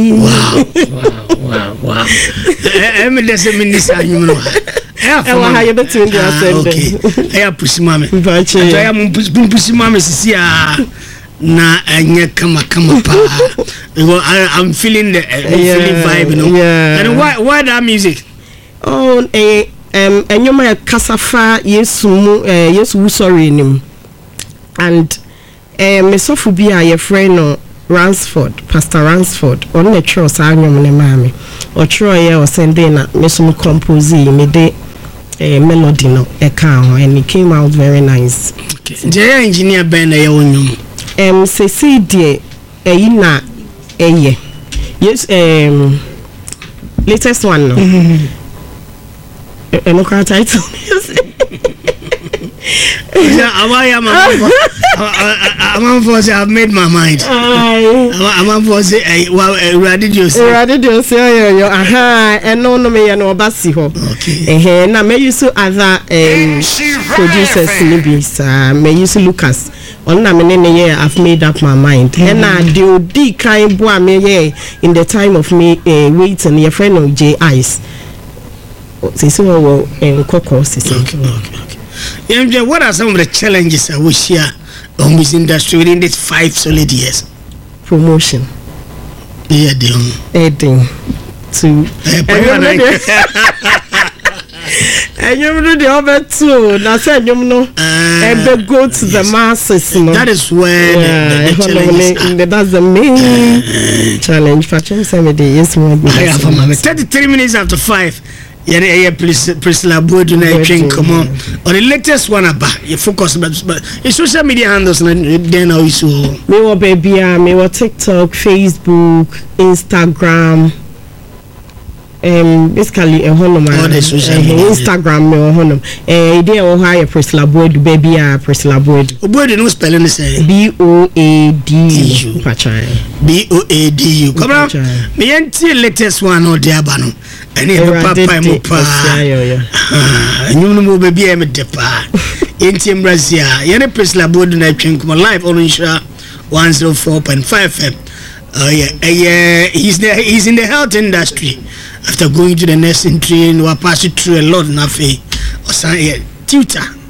Wow. I'm just a minister, you know. How you better do okay. I am pushing mammy. I am pushing mammy. See, na anya kama pa. I'm feeling the feeling vibe, you know. And why that music? Oh, and you my kasafa yesu sorry nim. And me sofu bia your friend no Ransford, Pastor Ransford, on the church anyum ne mami. Or try or sending me some compose me de melody no and it came out very nice. Okay. The engineer band say dear na yes latest one no. No title. I'm for say I've made my mind. I'm for say radio say and no me no basi ho. Okay. Na me use other producers maybe me use Lucas. On na me ne I've made up my mind. And na the kind boy me in the time of me waiting your friend of J Ice. Say Coco what are some of the challenges I wish here on this industry within these 5 solid years? Promotion. Yeah, adding to and you know the other two. Now said you know and go to the masses. That is where the challenge that's the main challenge for somebody. Yes, 33 minutes after 5. Priscilla Boyd and train come on. Or the latest one about you focus but social media handles then also me wa baby me wa TikTok, Facebook, Instagram. Basically a honor Instagram me or honor idea or hire Priscilla Boyd baby Priscilla Boyd Boyd no spelling say BOADU BOADU come on me enti latest one or the abano and papa mo pa you know baby am de pa enti Brazil yene Priscilla Boyd na twin come live on Insha 104.5 FM he's in the health industry. After going to the nursing train, we pass it through a lot of tutor.